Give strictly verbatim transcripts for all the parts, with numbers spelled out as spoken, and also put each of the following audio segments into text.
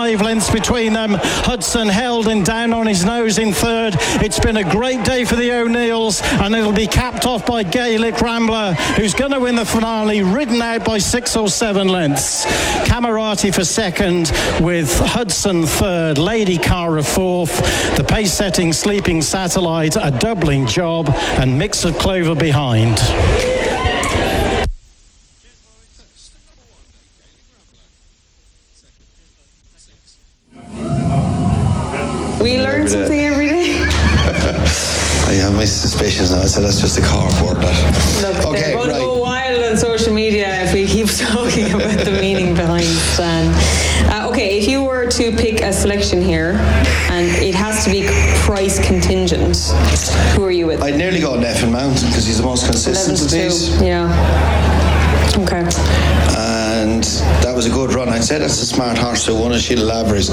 five lengths between them. Hudson held and down on his nose in third. It's been a great day for the O'Neills, and it'll be capped off by Gaelic Rambler, who's going to win the finale, ridden out by six or seven lengths. Camerati for second, with Hudson third, Lady Cara fourth, the pace-setting Sleeping Satellite a doubling job, and Mix of Clover behind. We learn something every day. I have my suspicions now, so that's just a cardboard. Look, okay, they're going right. to go wild on social media if we keep talking about the meaning behind Stan. Uh, okay, if you were to pick a selection here, and it has to be price contingent, who are you with? I'd nearly go Neff and Mountain because he's the most consistent of these. Yeah. Okay. And that was a good run. I'd say that's a smart horse who won a Sheila Lavery's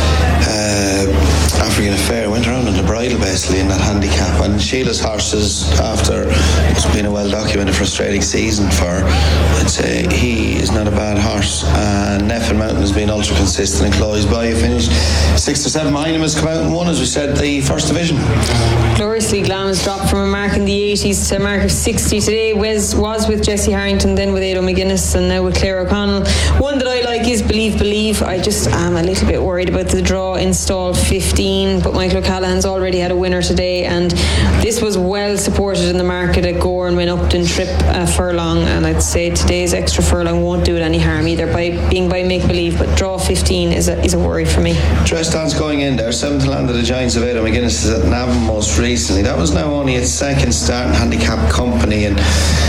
uh, African Affair. Went around on the bridle basically in that handicap. And Sheila's horses, after it's been a well documented frustrating season for her, I'd say he is not a bad horse. And Neff and Mountain has been ultra consistent, and Chloe's Bayou finished six or seven behind him, has come out and won, as we said, the first division. Gloriously Glam has dropped from a mark in the eighties to a mark of sixty today. Was, was with Jessie Harrington, then with Aido McGuinness, and now with Claire O'Connell. One that I like is Believe Believe. I just am a little bit worried about the draw in stall fifteen, but Michael O'Callaghan's already had a winner today, and this was well supported in the market at Gore and when Upton Trip a furlong, and I'd say today's extra furlong won't do it any harm either by being by make believe, but draw fifteen is a, is a worry for me. Dress Dance going in there, seventh land of the Giants of Aido McGuinness is at Navan most recently. That was now only its second start in handicap company, and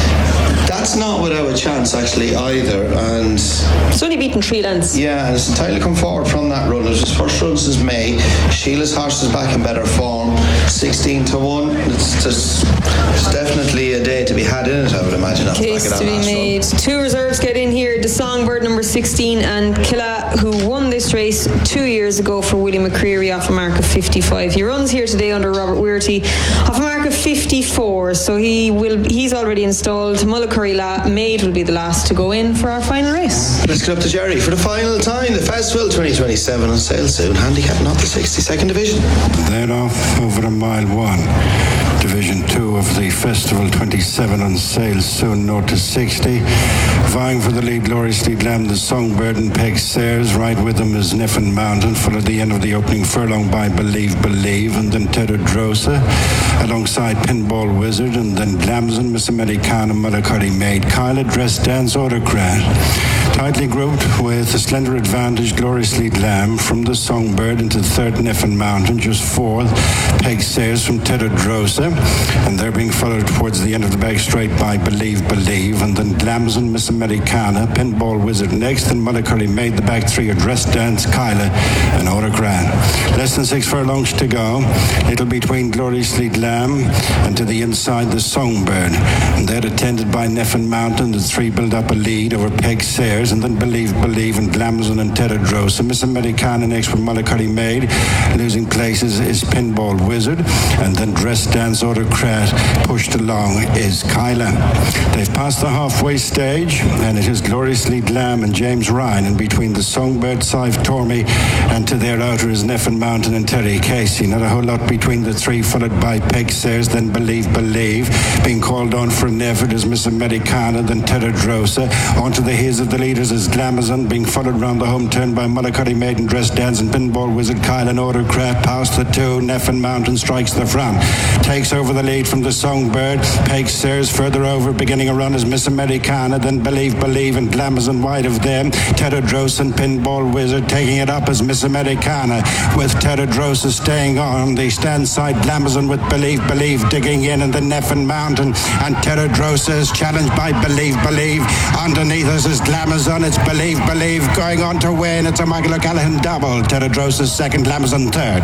that's not without a chance actually either, and it's only beaten three lengths. Yeah, and it's entirely come forward from that run. It was his first run since May. Sheila's horse is back in better form, sixteen to one. It's just it's definitely a day to be had in it, I would imagine. Case to be made. Run. Two reserves get in here, the Songbird number sixteen and Killa, who won this race two years ago for William McCreary off a mark of fifty-five. He runs here today under Robert Weirty off a mark of fifty-four, so he will he's already installed. Mullacurry La- Maid will be the last to go in for our final race. Let's get up to Jerry for the final time. The Festival twenty twenty-seven on sale soon. Handicap not the sixty-second division. Then off over to mile one. Division two of the Festival twenty-seven on sale soon, north to sixty. Vying for the lead, Gloriously Glam, the Songbird and Peg Sayers. Right with them is Neff and Mountain, followed the end of the opening furlong by Believe Believe, and then Tedardrosa alongside Pinball Wizard, and then Glamson, Miss Americana, Mullacurry Maid, Kyla, Dress Dance, Autocrat. Tightly grouped with a slender advantage, Gloriously Glam from the Songbird into third, Neff and Mountain, just fourth, Peg Sayers from Tedardrosa, and they're being followed towards the end of the back straight by Believe Believe, and then Glamson, Miss Americana, Pinball Wizard next, and Mullacurry Maid. The back three are Dress Dance, Kyla, and Autocrat. Less than six furlongs to go. Little between Gloriously Glam and to the inside the Songbird, and they're attended by Neff and Mountain. The three build up a lead over Peg Sayers, and then Believe Believe and Glamson and Tedardrosa. Miss Americana next with Mullacurry Maid. Losing places is Pinball Wizard, and then Dress Dance, Autocrat. Pushed along is Kyla. They've passed the halfway stage, and it is Gloriously Glam and James Ryan, and between the Songbird, Sive Tormey, and to their outer is Neff and Mountain and Terry Casey. Not a whole lot between the three, followed by Peg Sayers, then Believe Believe. Being called on for Neff is Miss Americana, then Tedardrosa. Onto the heels of the leaders is Glamazon, being followed round the home turn by Mullacurry Maid and Dress Dance and Pinball Wizard, Kyle and Autocrat. Past the two, Neff and Mountain strikes the front. Takes over the lead from the Songbird. Peg Sayers further over, beginning a run is Miss Americana, then Believe Believe and Glamazon wide of them. Tedardrosa and Pinball Wizard taking it up as Miss Americana, with Tedardrosa staying on the stand side. Glamazon with Believe Believe digging in, and the Neff and Mountain, and Tedardrosa is challenged by Believe Believe. Underneath us is Glamazon. It's Believe Believe going on to win. It's a Michael O'Callaghan double. Tedardrosa second, Glamazon third.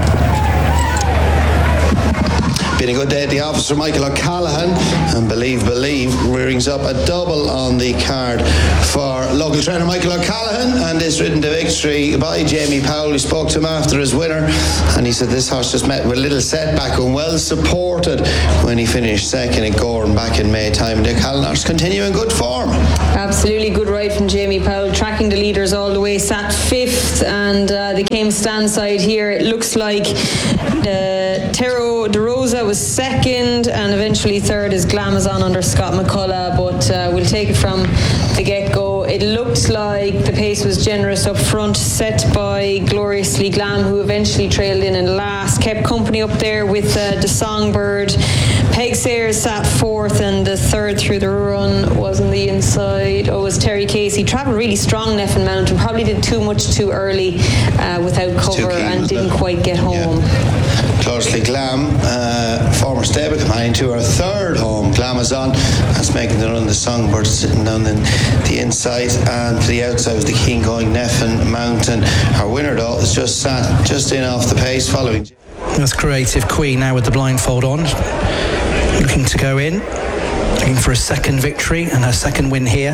Been a good day at the office for Michael O'Callaghan, and Believe Believe rings up a double on the card for local trainer Michael O'Callaghan, and is ridden to victory by Jamie Powell, who spoke to him after his winner, and he said this horse just met with a little setback and well supported when he finished second at Gordon back in May time. The O'Callaghan horse continue in good form. Absolutely good ride from Jamie Powell, tracking the leaders all the way, sat fifth, and uh, they came stand side here. It looks like uh, Tero De Rosa was second, and eventually third is Glamazon under Scott McCullough, but uh, we'll take it from the get-go. It looked like the pace was generous up front, set by Gloriously Glam, who eventually trailed in in last, kept company up there with uh, the Songbird. Peg Sayers sat fourth, and the third through the run was on the inside. Oh, it was Terry Casey. Travelled really strong, Neffen Mountain. Probably did too much too early uh, without cover keen, and didn't it? quite get home. Yeah. Gloriously Glam, uh, former stable companion to her third home, Glamazon. That's making the run. The Songbird sitting down in the inside, and to the outside was the keen going Neffen Mountain. Our winner, though, is just sat just in off the pace following. That's Creative Queen now with the blindfold on, looking to go in, looking for a second victory and her second win here.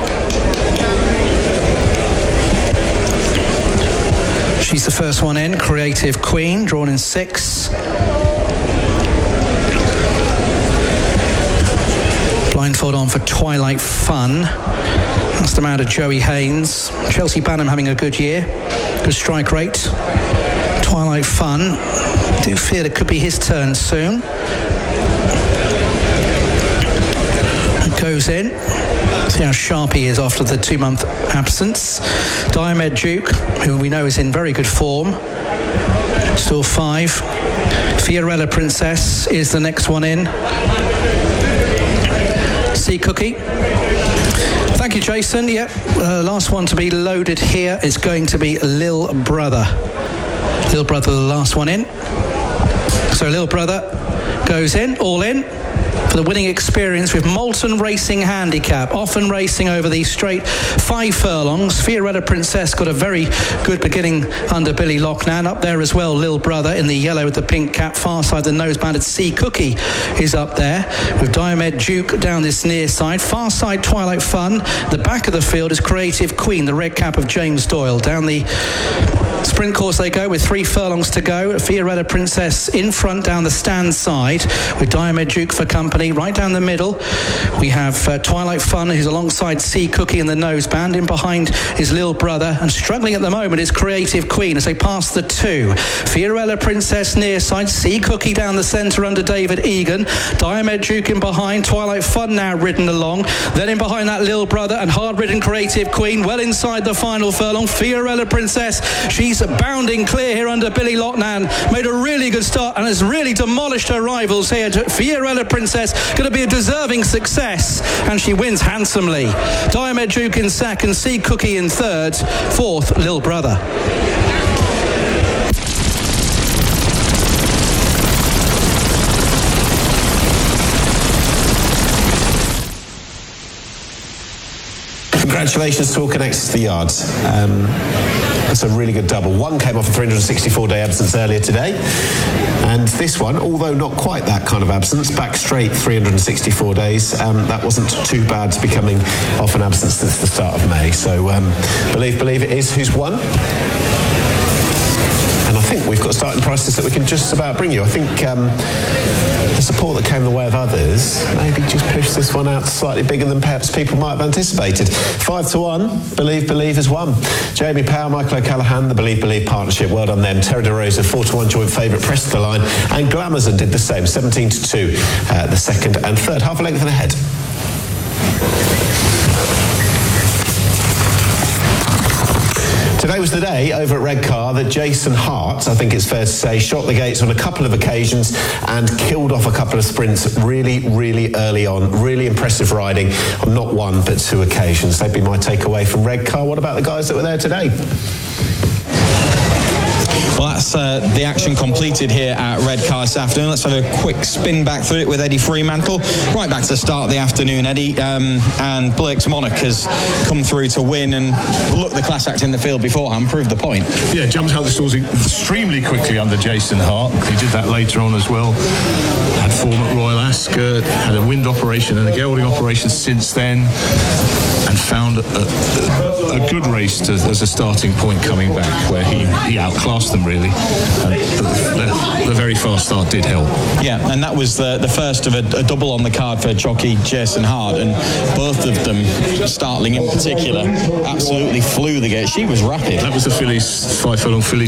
She's the first one in, Creative Queen, drawn in six. Blindfold on for Twilight Fun. That's the man of Joey Haynes. Chelsea Banham having a good year, good strike rate. Twilight Fun, I do feel it could be his turn soon. It goes in. See how sharp he is after the two-month absence. Diomed Duke, who we know is in very good form, still five. Fiorella Princess is the next one in. Sea Cookie. Thank you, Jason. Yep, uh, last one to be loaded here is going to be Lil Brother. Lil Brother, the last one in. So Lil Brother goes in, all in, for the winning experience with Moulton Racing Handicap, often racing over these straight five furlongs. Fiorella Princess got a very good beginning under Billy Loughnane. Up there as well, Lil Brother in the yellow with the pink cap. Far side, the nose-banded Sea Cookie is up there, with Diomed Duke down this near side. Far side, Twilight Fun. The back of the field is Creative Queen, the red cap of James Doyle. Down the sprint course they go with three furlongs to go. Fiorella Princess in front down the stand side with Diomed Duke for company. Right down the middle we have uh, Twilight Fun, who's alongside Sea Cookie in the noseband. In behind is Lil Brother, and struggling at the moment is Creative Queen as they pass the two. Fiorella Princess near side, Sea Cookie down the centre under David Egan. Diomed Duke in behind, Twilight Fun now ridden along. Then in behind that Lil Brother and hard-ridden Creative Queen, well inside the final furlong. Fiorella Princess, she's bounding clear here under Billy Loughnane. Made a really good start and has really demolished her rivals here. Fiorella Princess going to be a deserving success, and she wins handsomely. Diomed Duke in second, Sea Cookie in third, fourth Lil Brother. Congratulations to all connected to the yards. Um, That's a really good double. One came off a three hundred sixty-four day absence earlier today, and this one, although not quite that kind of absence, back straight three hundred sixty-four days, um, that wasn't too bad to be coming off an absence since the start of May. So um, believe, believe it is who's won. And I think we've got starting prices that we can just about bring you. I think um, the support that came the way of others maybe just pushed this one out slightly bigger than perhaps people might have anticipated. Five to one, Believe Believe has won. Jamie Powell, Michael O'Callaghan, the Believe Believe partnership, well done them. Terra De Rosa, four to one joint favourite, pressed the line, and Glamazon did the same, seventeen to two, uh, the second and third, half a length and ahead. Today was the day over at Redcar that Jason Hart, I think it's fair to say, shot the gates on a couple of occasions and killed off a couple of sprints really, really early on. Really impressive riding on not one but two occasions. They'd be my takeaway from Redcar. What about the guys that were there today? Well, that's uh, the action completed here at Redcar this afternoon. Let's have a quick spin back through it with Eddie Fremantle. Right back to the start of the afternoon, Eddie. Um, and Blake's Monarch has come through to win and look the class act in the field beforehand, proved the point. Yeah, jumped out the stalls extremely quickly under Jason Hart. He did that later on as well. Had form at Royal Ascot, had a wind operation and a gelding operation since then, and found a, a, a good race to, as a starting point coming back, where he, he outclassed them really. And the, the very fast start did help. Yeah, and that was the, the first of a, a double on the card for jockey Jason Hart, and both of them, Startling in particular, absolutely flew the gate. She was rapid. That was the fillies, five furlong fillies